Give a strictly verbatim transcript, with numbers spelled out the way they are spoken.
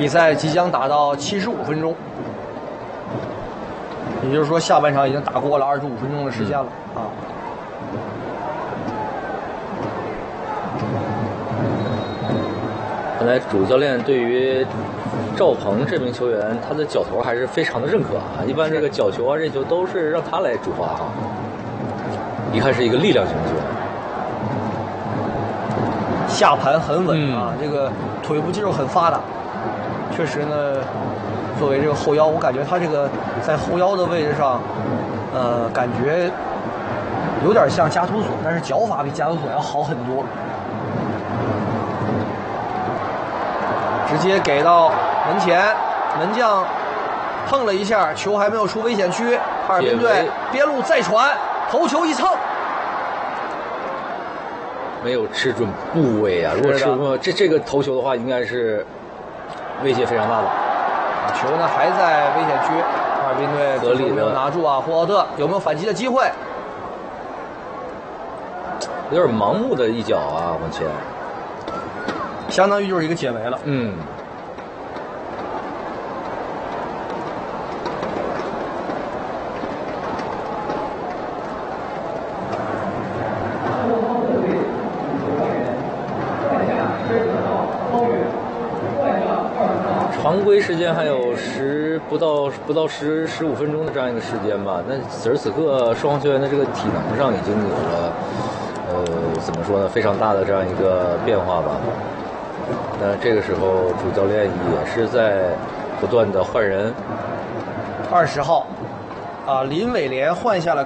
比赛即将打到七十五分钟，也就是说下半场已经打过了二十五分钟的时间了、嗯、啊。 看来主教练对于赵鹏这名球员，他的脚头还是非常的认可啊。一般这个角球啊、任球都是让他来主罚啊。一看是一个力量型球员， 下盘很稳啊、 嗯， 这个腿部肌肉很发达。确实呢，作为这个后腰，我感觉他这个在后腰的位置上，呃，感觉有点像加图索，但是脚法比加图索要好很多。直接给到门前，门将碰了一下，球还没有出危险区。哈尔滨队边路再传，头球一蹭， 没有吃准部位啊！如果吃准这这个头球的话，应该是威胁非常大的。 球呢还在危险区，哈尔滨队合理的没有拿住啊。霍奥特有没有反击的机会？ 有点盲目的一脚啊，往前。 相当于就是一个解围了。 嗯。常规时间还有十不到不到十十五分钟的这样一个时间吧。那此时此刻，双方球员的这个体能上已经有了，呃，怎么说呢，非常大的这样一个变化吧。那这个时候，主教练也是在不断的换人。 二十号，啊，林伟莲换下了。